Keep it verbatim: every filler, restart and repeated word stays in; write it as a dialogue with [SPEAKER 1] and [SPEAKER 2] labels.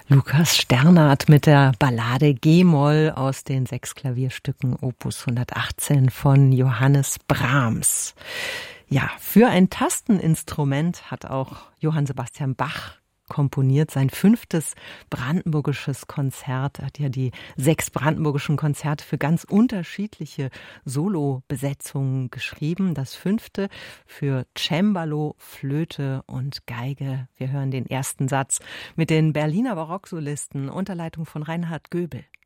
[SPEAKER 1] Lukas Sternhardt mit der Ballade G-Moll aus den sechs Klavierstücken Opus hundertachtzehn von Johannes Brahms. Ja, für ein Tasteninstrument hat auch Johann Sebastian Bach komponiert, sein fünftes brandenburgisches Konzert. Er hat ja die sechs brandenburgischen Konzerte für ganz unterschiedliche Solobesetzungen geschrieben. Das fünfte für Cembalo, Flöte und Geige. Wir hören den ersten Satz mit den Berliner Barocksolisten unter Leitung von Reinhard Göbel.